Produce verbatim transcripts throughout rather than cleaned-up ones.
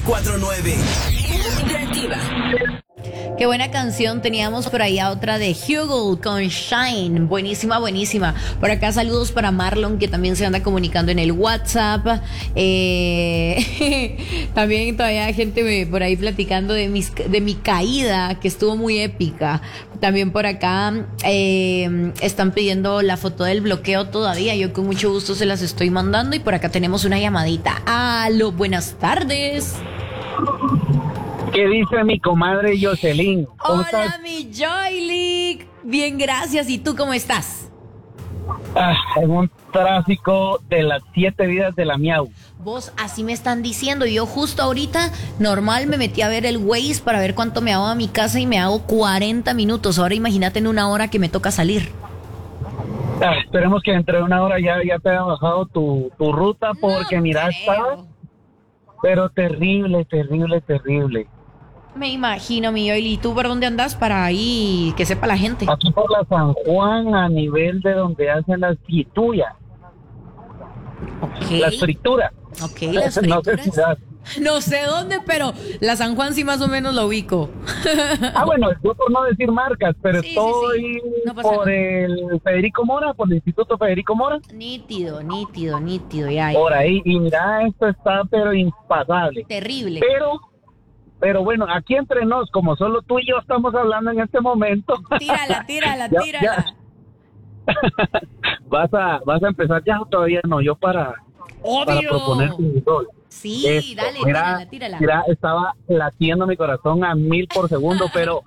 cuatro nueve. Interactiva. Qué buena canción. Teníamos por ahí a otra de Hugel con Shine. Buenísima, buenísima. Por acá saludos para Marlon, que también se anda comunicando en el WhatsApp. Eh, también todavía hay gente me- por ahí platicando de, mis, de mi caída, que estuvo muy épica. También por acá eh, están pidiendo la foto del bloqueo todavía. Yo con mucho gusto se las estoy mandando. Y por acá tenemos una llamadita. Aló, buenas tardes. ¿Qué dice mi comadre Jocelyn? ¿Cómo Hola, estás? mi Joyly. Bien, gracias. ¿Y tú cómo estás? Ah, en un tráfico de las siete vidas de la miau. Vos, así me están diciendo. Yo justo ahorita, normal, me metí a ver el Waze para ver cuánto me hago a mi casa y me hago cuarenta minutos. Ahora imagínate en una hora que me toca salir. Ah, esperemos que entre una hora ya, ya te haya bajado tu, tu ruta porque No mira, creo. está, pero terrible, terrible, terrible. Me imagino, mi Joyly. ¿Y tú por dónde andas para ahí que sepa la gente? Aquí por la San Juan, a nivel de donde hacen las frituras, Ok. las frituras. Ok, las No sé si frituras. das. No sé dónde, pero la San Juan sí más o menos lo ubico. Ah, bueno, yo por no decir marcas, pero Sí, sí, estoy sí. No pasa por nada. el Federico Mora, por el Instituto Federico Mora, Nítido, nítido, nítido. Ya, por ahí, y mira, esto está pero impasable. terrible. Pero, pero bueno, aquí entre nos, como solo tú y yo estamos hablando en este momento, Tírala, tírala, Ya, tírala. vas a vas a empezar ya o todavía no, yo para, para Obvio. proponer un gol. Sí, Esto, dale, mira, tírala, tírala. mira, estaba latiendo mi corazón a mil por segundo, pero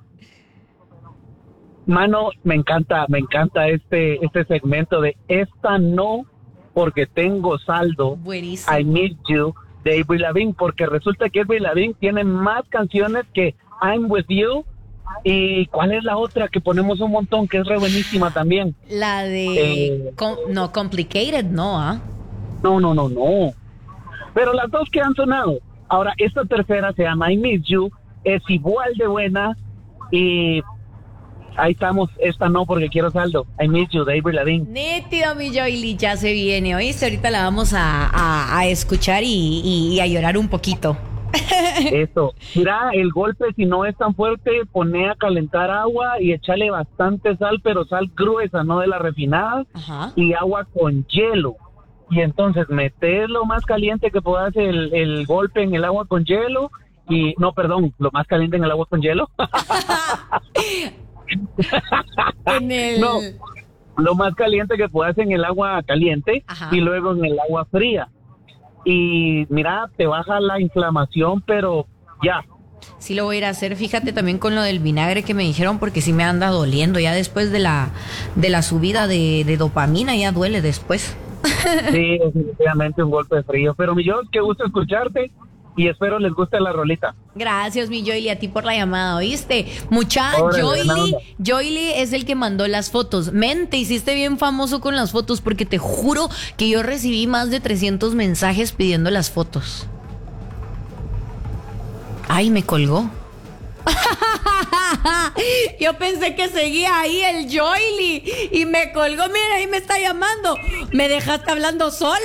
mano, me encanta, me encanta este este segmento de esta no porque tengo saldo. Buenísimo. I Miss You de Avril Lavigne, porque resulta que Avril Lavigne tiene más canciones que I'm With You. ¿Y cuál es la otra que ponemos un montón que es re buenísima también? La de... Eh. com- no, Complicated, no, ¿ah? No, no, no, no. Pero las dos que han sonado. Ahora, esta tercera se llama I Miss You, es igual de buena y ahí estamos. Esta no porque quiero saldo. I Miss You de Avril Lavigne. Nítido, mi Joyly, ya se viene, ¿oíste? Ahorita la vamos a, a, a escuchar y, y- y a llorar un poquito. Eso. Mira, el golpe si no es tan fuerte, pone a calentar agua y échale bastante sal, pero sal gruesa, no de la refinada, Ajá. y agua con hielo. Y entonces metes lo más caliente que puedas el, el golpe en el agua con hielo y, no, perdón, lo más caliente en el agua con hielo. En el... No, lo más caliente que puedas en el agua caliente. Ajá. Y luego en el agua fría. Y mira, te baja la inflamación, pero ya. Sí lo voy a ir a hacer, fíjate también con lo del vinagre que me dijeron, porque sí me anda doliendo, ya después de la, de la subida de, de dopamina ya duele después. Sí, definitivamente un golpe de frío. Pero mi Dios, qué gusto escucharte y espero les guste la rolita. Gracias, mi Joyly, a ti por la llamada, ¿oíste? Mucha, Órale, buena Joyly, onda. Joyly es el que mandó las fotos. Men, te hiciste bien famoso con las fotos porque te juro que yo recibí más de trescientos mensajes pidiendo las fotos. Ay, me colgó. Yo pensé que seguía ahí el Joyly y me colgó. Mira, ahí me está llamando. Me dejaste hablando sola.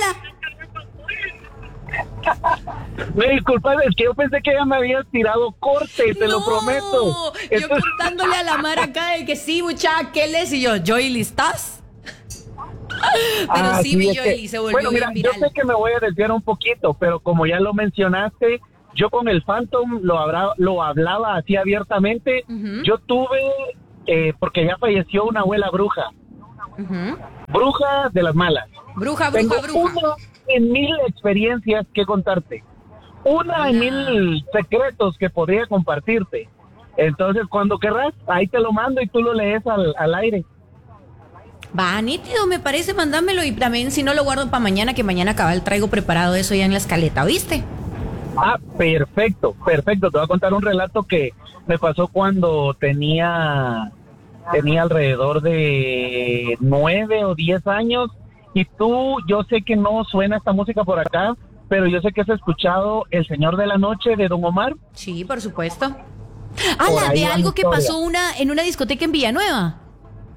Me disculpas, es que yo pensé que ya me habías tirado corte, te lo No, prometo. Yo Entonces- contándole a la mar acá de que sí, muchacha, ¿qué les? Y yo, Joyly, ¿estás? Pero Ah, sí, mi es que- Joyly se volvió Bueno, mira, bien yo viral. sé que me voy a desviar un poquito, pero como ya lo mencionaste, yo con el Phantom lo, habrá, lo hablaba así abiertamente. Ujú. Yo tuve, eh, porque ya falleció una abuela bruja, Ujú. bruja de las malas. Bruja, Tengo bruja, bruja. una en mil experiencias que contarte, una en Ah. mil secretos que podría compartirte. Entonces, cuando querrás, ahí te lo mando y tú lo lees al, al aire. Va, nítido, me parece, mándamelo y también si no lo guardo para mañana, que mañana cabal traigo preparado eso ya en la escaleta, ¿viste? Ah, perfecto, perfecto. Te voy a contar un relato que me pasó cuando tenía, tenía alrededor de nueve o diez años. Y tú, yo sé que no suena esta música por acá, pero yo sé que has escuchado El Señor de la Noche de Don Omar. Sí, por supuesto. Ah, Por la ahí de va algo mi que historia. pasó una en una discoteca en Villanueva.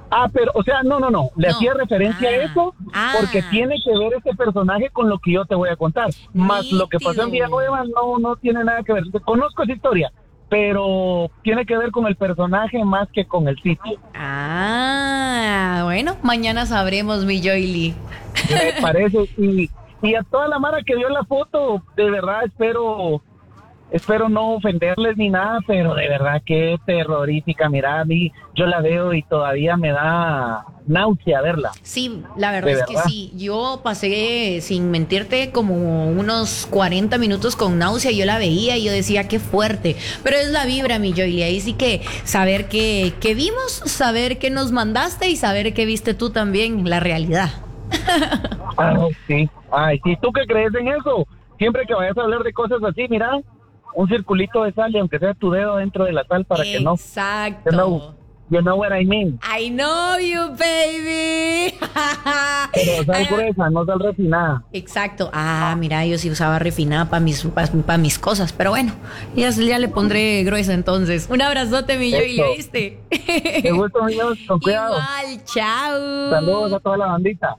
Ah, pero, o sea, no, no, no. Le No. hacía referencia Ah. a eso Ah. porque tiene que ver este personaje con lo que yo te voy a contar. Más lo que pasó en Nítido. Villanueva no, no tiene nada que ver. Conozco esa historia, pero tiene que ver con el personaje más que con el sitio. Ah, bueno, mañana sabremos, mi Joely. Me parece. Y, y a toda la mara que vio la foto, de verdad espero... Espero no ofenderles ni nada, pero de verdad que terrorífica. Mira, a mí yo la veo y todavía me da náusea verla. Sí, la verdad ¿De es verdad? que sí. Yo pasé, sin mentirte, como unos cuarenta minutos con náusea. Yo la veía y yo decía, qué fuerte. Pero es la vibra, mi Joely. Ahí sí que saber que, que vimos, saber que nos mandaste y saber que viste tú también la realidad. Ay, sí. Ay, sí. ¿Tú qué crees en eso? Siempre que vayas a hablar de cosas así, mira, un circulito de sal y aunque sea tu dedo dentro de la sal para que no... Exacto. You know, you know what I mean. I know you, baby. Pero sal gruesa, no sal refinada. Exacto. Ah, mira, yo sí usaba refinada para mis, pa, mis cosas, pero bueno, ya, ya le pondré gruesa entonces. Un abrazote, mi Eso. Joely, ¿viste? Te gusto, amigos, con cuidado. Igual, chao. Saludos a toda la bandita.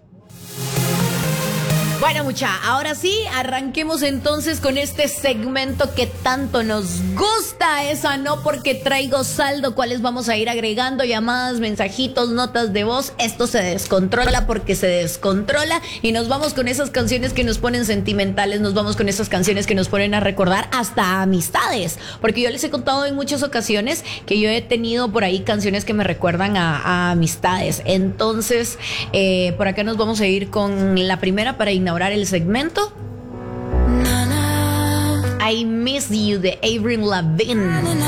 Bueno, mucha, ahora sí, arranquemos entonces con este segmento que tanto nos gusta. Esa no porque traigo saldo, cuáles vamos a ir agregando, llamadas, mensajitos, notas de voz. Esto se descontrola porque se descontrola y nos vamos con esas canciones que nos ponen sentimentales, nos vamos con esas canciones que nos ponen a recordar hasta amistades. Porque yo les he contado en muchas ocasiones que yo he tenido por ahí canciones que me recuerdan a, a amistades. Entonces, eh, por acá nos vamos a ir con la primera para inaugurar el segmento. I Miss You de Avril Lavigne.